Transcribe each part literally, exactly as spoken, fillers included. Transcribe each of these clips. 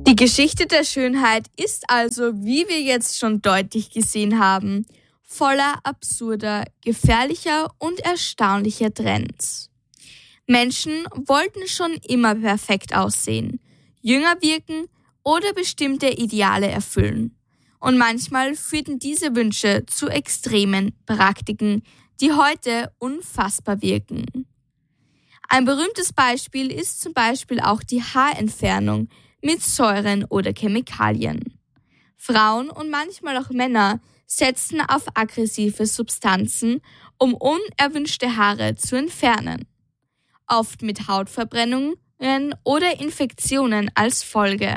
Die Geschichte der Schönheit ist also, wie wir jetzt schon deutlich gesehen haben, voller absurder, gefährlicher und erstaunlicher Trends. Menschen wollten schon immer perfekt aussehen, jünger wirken oder bestimmte Ideale erfüllen. Und manchmal führten diese Wünsche zu extremen Praktiken, die heute unfassbar wirken. Ein berühmtes Beispiel ist zum Beispiel auch die Haarentfernung mit Säuren oder Chemikalien. Frauen und manchmal auch Männer setzten auf aggressive Substanzen, um unerwünschte Haare zu entfernen. Oft mit Hautverbrennungen oder Infektionen als Folge.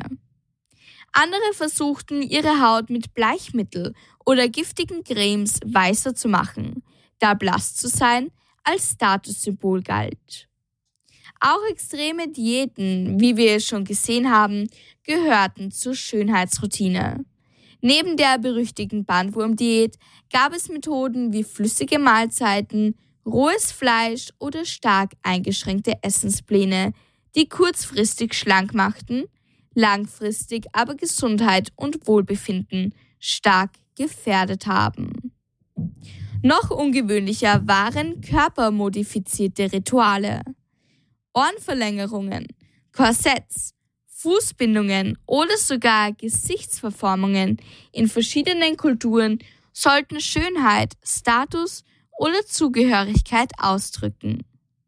Andere versuchten, ihre Haut mit Bleichmittel oder giftigen Cremes weißer zu machen, da blass zu sein als Statussymbol galt. Auch extreme Diäten, wie wir es schon gesehen haben, gehörten zur Schönheitsroutine. Neben der berüchtigten Bandwurmdiät gab es Methoden wie flüssige Mahlzeiten, rohes Fleisch oder stark eingeschränkte Essenspläne, die kurzfristig schlank machten, langfristig aber Gesundheit und Wohlbefinden stark gefährdet haben. Noch ungewöhnlicher waren körpermodifizierte Rituale. Ohrenverlängerungen, Korsetts, Fußbindungen oder sogar Gesichtsverformungen in verschiedenen Kulturen sollten Schönheit, Status oder Zugehörigkeit ausdrücken.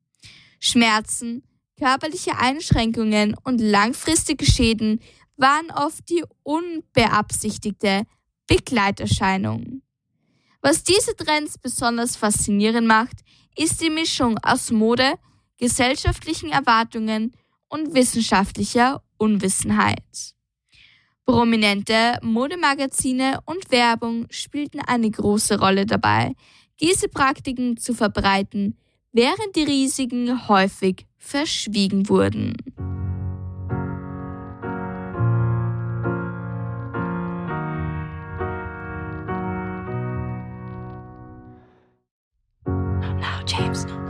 Schmerzen, körperliche Einschränkungen und langfristige Schäden waren oft die unbeabsichtigte Begleiterscheinung. Was diese Trends besonders faszinierend macht, ist die Mischung aus Mode, gesellschaftlichen Erwartungen und wissenschaftlicher Unwissenheit. Prominente Modemagazine und Werbung spielten eine große Rolle dabei, diese Praktiken zu verbreiten, während die Risiken häufig verschwiegen wurden. Now, James.